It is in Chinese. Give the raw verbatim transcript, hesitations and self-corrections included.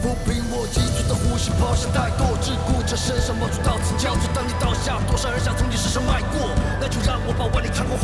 抚平我急促的呼吸，抛下怠惰，桎梏着身上冒出刀刺，交织。当你倒下，多少人想从你身上迈过，那就让我把万里长空。